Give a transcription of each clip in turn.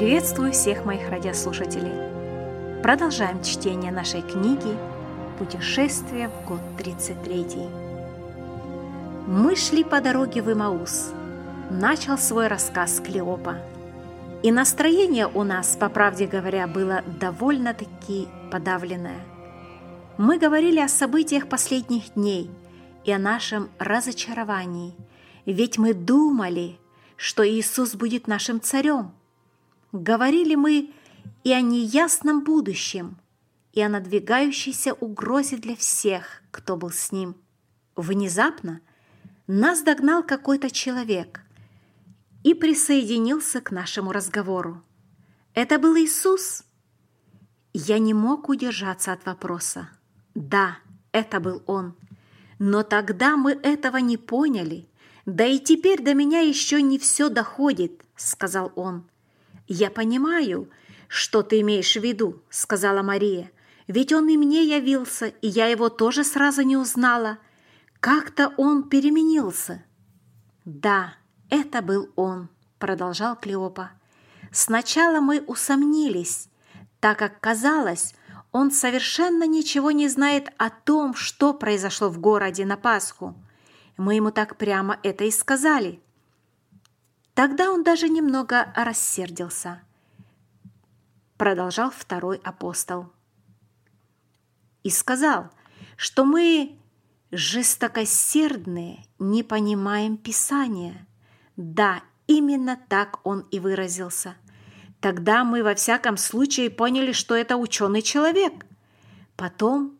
Приветствую всех моих радиослушателей. Продолжаем чтение нашей книги «Путешествие в год 33». Мы шли по дороге в Имаус. Начал свой рассказ Клеопа. И настроение у нас, по правде говоря, было довольно-таки подавленное. Мы говорили о событиях последних дней и о нашем разочаровании, ведь мы думали, что Иисус будет нашим царем. Говорили мы и о неясном будущем, и о надвигающейся угрозе для всех, кто был с ним. Внезапно нас догнал какой-то человек и присоединился к нашему разговору. Это был Иисус? Я не мог удержаться от вопроса. Да, это был Он. Но тогда мы этого не поняли. Да и теперь до меня еще не все доходит, сказал он. «Я понимаю, что ты имеешь в виду», — сказала Мария. «Ведь он и мне явился, и я его тоже сразу не узнала. Как-то он переменился». «Да, это был он», — продолжал Клеопа. «Сначала мы усомнились, так как казалось, он совершенно ничего не знает о том, что произошло в городе на Пасху. Мы ему так прямо это и сказали». Тогда он даже немного рассердился. Продолжал второй апостол. И сказал, что мы жестокосердные, не понимаем Писания. Да, именно так он и выразился. Тогда мы во всяком случае поняли, что это ученый человек. Потом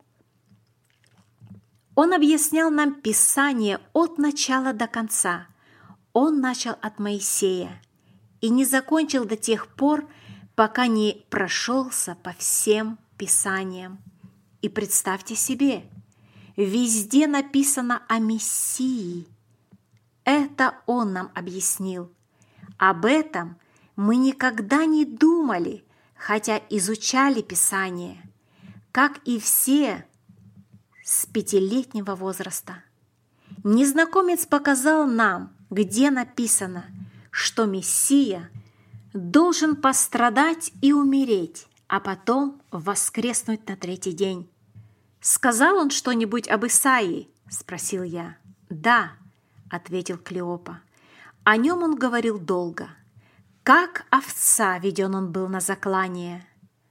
он объяснял нам Писание от начала до конца. Он начал от Моисея и не закончил до тех пор, пока не прошелся по всем Писаниям. И представьте себе, везде написано о Мессии. Это он нам объяснил. Об этом мы никогда не думали, хотя изучали Писание, как и все с 5-летнего возраста. Незнакомец показал нам, где написано, что Мессия должен пострадать и умереть, а потом воскреснуть на 3-й день. «Сказал он что-нибудь об Исаии?» – спросил я. «Да», – ответил Клеопа. «О нем он говорил долго. Как овца веден он был на заклание».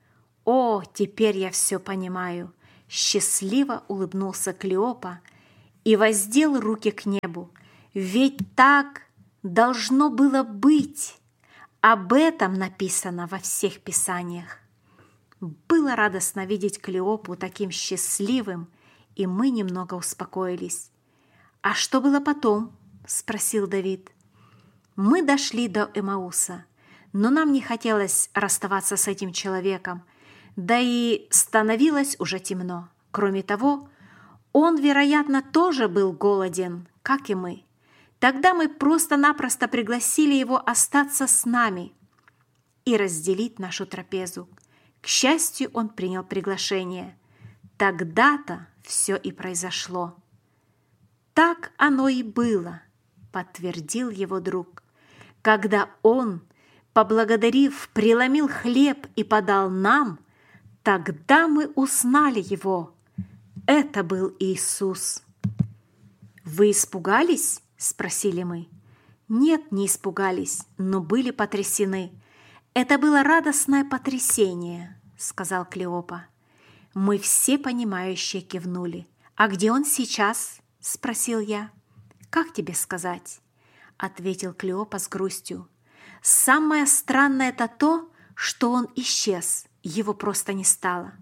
«О, теперь я все понимаю», – счастливо улыбнулся Клеопа и воздел руки к небу. «Ведь так должно было быть. Об этом написано во всех Писаниях». Было радостно видеть Клеопу таким счастливым, и мы немного успокоились. «А что было потом?» – спросил Давид. Мы дошли до Эмауса, но нам не хотелось расставаться с этим человеком, да и становилось уже темно. Кроме того, он, вероятно, тоже был голоден, как и мы. Тогда мы просто-напросто пригласили его остаться с нами и разделить нашу трапезу. К счастью, он принял приглашение. Тогда-то все и произошло. «Так оно и было», — подтвердил его друг. «Когда он, поблагодарив, преломил хлеб и подал нам, тогда мы узнали его. Это был Иисус». «Вы испугались?» – спросили мы. «Нет, не испугались, но были потрясены. Это было радостное потрясение», – сказал Клеопа. Мы все понимающие кивнули. «А где он сейчас?» – спросил я. «Как тебе сказать?» – ответил Клеопа с грустью. «Самое странное это то, что он исчез, его просто не стало».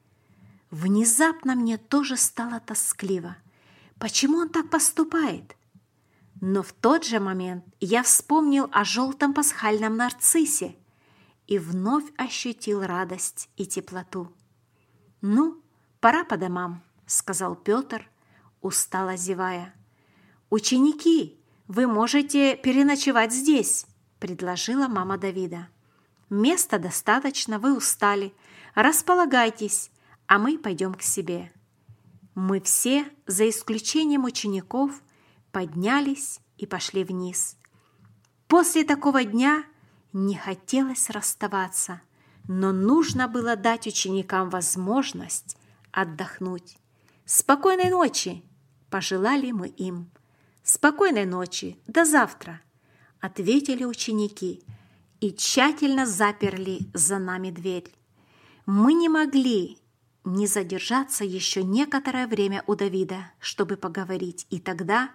Внезапно мне тоже стало тоскливо. Почему он так поступает? Но в тот же момент я вспомнил о желтом пасхальном нарциссе и вновь ощутил радость и теплоту. «Ну, пора по домам», — сказал Петр, устало зевая. «Ученики, вы можете переночевать здесь», — предложила мама Давида. «Места достаточно, вы устали. Располагайтесь, а мы пойдем к себе». Мы все, за исключением учеников, поднялись и пошли вниз. После такого дня Не хотелось расставаться, но нужно было дать ученикам возможность отдохнуть. «Спокойной ночи!» – пожелали мы им. «Спокойной ночи! До завтра!» – ответили ученики и тщательно заперли за нами дверь. Мы не могли не задержаться еще некоторое время у Давида, чтобы поговорить, и тогда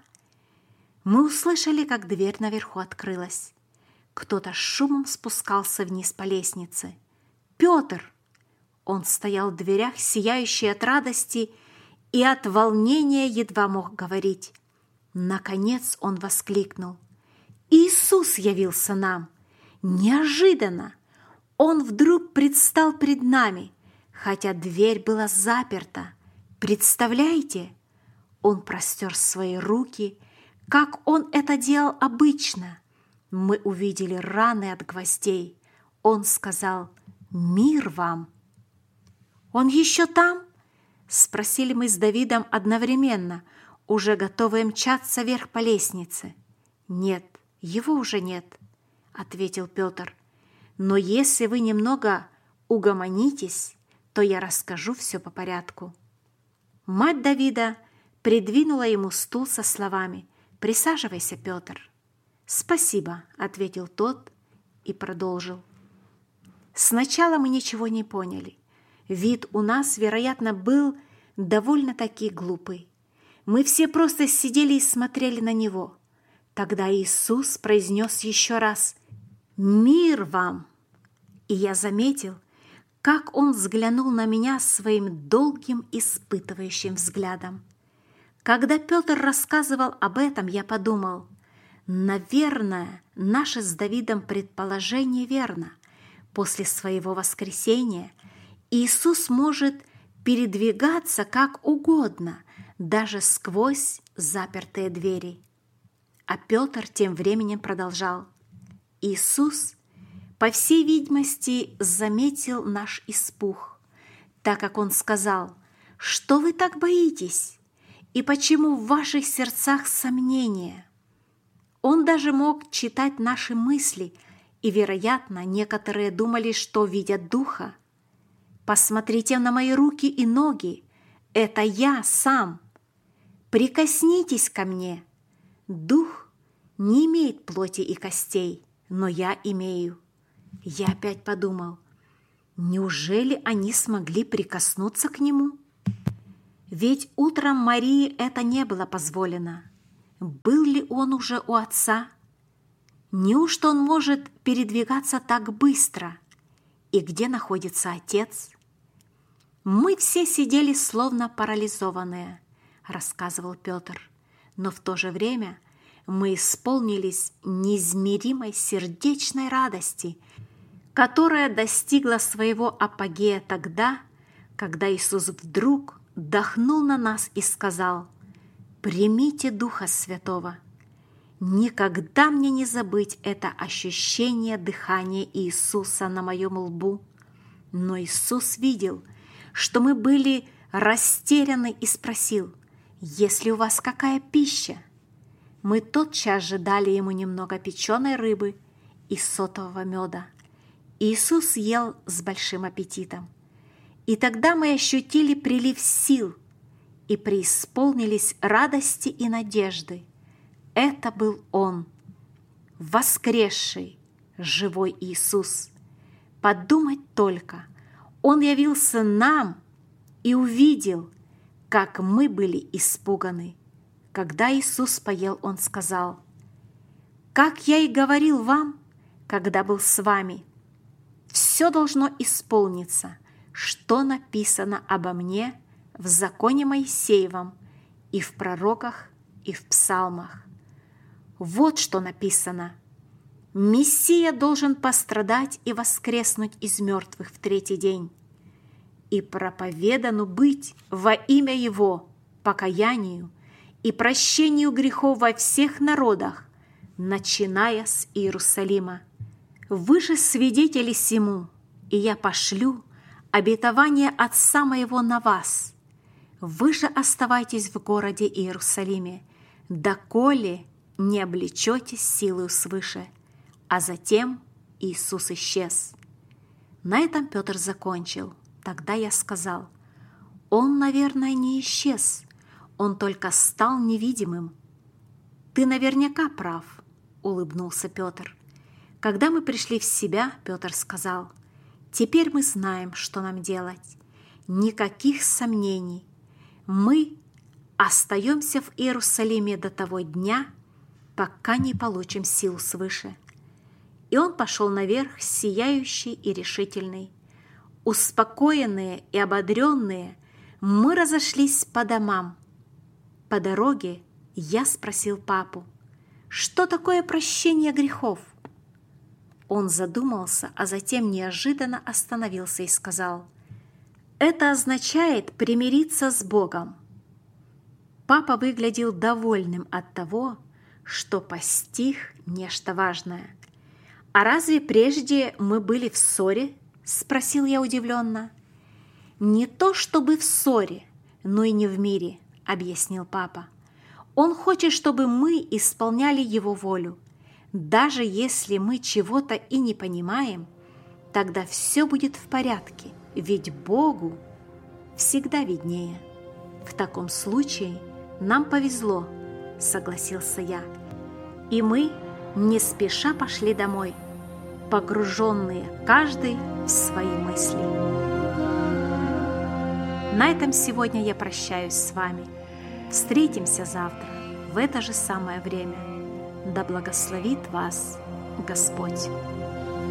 мы услышали, как дверь наверху открылась. Кто-то шумом спускался вниз по лестнице. «Петр!» Он стоял в дверях, сияющий от радости, и от волнения едва мог говорить. Наконец он воскликнул: «Иисус явился нам! Неожиданно! Он вдруг предстал пред нами, хотя дверь была заперта. Представляете? Он простер свои руки, как он это делал обычно. Мы увидели раны от гвоздей. Он сказал: «Мир вам!» «Он еще там?» – спросили мы с Давидом одновременно, уже готовые мчаться вверх по лестнице. «Нет, его уже нет», – ответил Петр. «Но если вы немного угомонитесь, то я расскажу все по порядку». Мать Давида придвинула ему стул со словами: «Присаживайся, Петр». «Спасибо», – ответил тот и продолжил. Сначала мы ничего не поняли. Вид у нас, вероятно, был довольно-таки глупый. Мы все просто сидели и смотрели на него. Тогда Иисус произнес еще раз: «Мир вам!» И я заметил, как он взглянул на меня своим долгим испытывающим взглядом. Когда Петр рассказывал об этом, я подумал: наверное, наше с Давидом предположение верно. После своего воскресения Иисус может передвигаться как угодно, даже сквозь запертые двери. А Петр тем временем продолжал: Иисус, по всей видимости, заметил наш испуг, так как Он сказал: «Что вы так боитесь? И почему в ваших сердцах сомнения?» Он даже мог читать наши мысли, и, вероятно, некоторые думали, что видят Духа. «Посмотрите на мои руки и ноги, это я сам. Прикоснитесь ко мне. Дух не имеет плоти и костей, но я имею». Я опять подумал: неужели они смогли прикоснуться к нему? Ведь утром Марии это не было позволено. Был ли он уже у отца? Неужто он может передвигаться так быстро? И где находится отец? Мы все сидели словно парализованные, рассказывал Петр, но в то же время мы исполнились неизмеримой сердечной радости, которая достигла своего апогея тогда, когда Иисус вдруг дохнул на нас и сказал: «Примите Духа Святого». Никогда мне не забыть это ощущение дыхания Иисуса на моем лбу. Но Иисус видел, что мы были растеряны, и спросил: «Есть ли у вас какая пища?» Мы тотчас же дали ему немного печеной рыбы и сотового меда. Иисус ел с большим аппетитом. И тогда мы ощутили прилив сил и преисполнились радости и надежды. Это был Он, воскресший, живой Иисус. Подумать только, Он явился нам и увидел, как мы были испуганы. Когда Иисус поел, Он сказал: «Как я и говорил вам, когда был с вами, все должно исполниться, что написано обо мне в законе Моисеевом и в пророках, и в псалмах. Вот что написано: Мессия должен пострадать и воскреснуть из мертвых в третий день, и проповедану быть во имя Его покаянию и прощению грехов во всех народах, начиная с Иерусалима. Вы же свидетели сему, и я пошлю обетование Отца моего на вас. Вы же оставайтесь в городе Иерусалиме, доколе не облечетесь силою свыше, а затем Иисус исчез. На этом Петр закончил. Тогда я сказал: «Он, наверное, не исчез, он только стал невидимым». «Ты наверняка прав», — улыбнулся Петр. Когда мы пришли в себя, Петр сказал: «Теперь мы знаем, что нам делать. Никаких сомнений. Мы остаемся в Иерусалиме до того дня, пока не получим сил свыше». И он пошел наверх, сияющий и решительный. Успокоенные и ободренные, мы разошлись по домам. По дороге я спросил папу: «Что такое прощение грехов?» Он задумался, а затем неожиданно остановился и сказал: «Это означает примириться с Богом». Папа выглядел довольным от того, что постиг нечто важное. «А разве прежде мы были в ссоре?» — спросил я удивленно. «Не то чтобы в ссоре, но и не в мире», — объяснил папа. «Он хочет, чтобы мы исполняли Его волю. Даже если мы чего-то и не понимаем, тогда все будет в порядке, ведь Богу всегда виднее». «В таком случае нам повезло», — согласился я. И мы не спеша пошли домой, погруженные каждый в свои мысли. На этом сегодня я прощаюсь с вами. Встретимся завтра в это же самое время. Да благословит вас Господь!